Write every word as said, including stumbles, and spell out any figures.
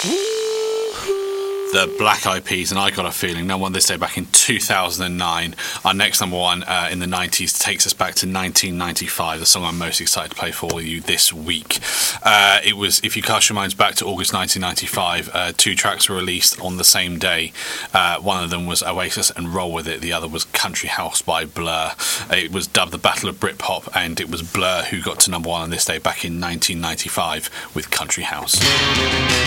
The Black Eyed Peas, and I Got a Feeling, number one this day back in two thousand nine. Our next number one uh, in the nineties takes us back to nineteen ninety-five, the song I'm most excited to play for you this week. Uh, it was, if you cast your minds back to August nineteen ninety-five, uh, two tracks were released on the same day. Uh, one of them was Oasis and Roll With It, the other was Country House by Blur. It was dubbed the Battle of Britpop, and it was Blur who got to number one on this day back in nineteen ninety-five with Country House.